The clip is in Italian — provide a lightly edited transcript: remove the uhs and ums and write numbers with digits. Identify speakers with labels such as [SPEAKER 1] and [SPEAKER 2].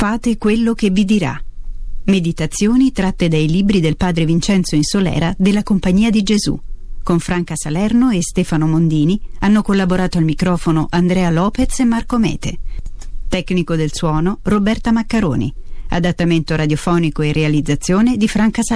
[SPEAKER 1] Fate quello che vi dirà. Meditazioni tratte dai libri del padre Vincenzo Insolera della Compagnia di Gesù. Con Franca Salerno e Stefano Mondini hanno collaborato al microfono Andrea Lopez e Marco Mete. Tecnico del suono Roberta Maccaroni. Adattamento radiofonico e realizzazione di Franca Salerno.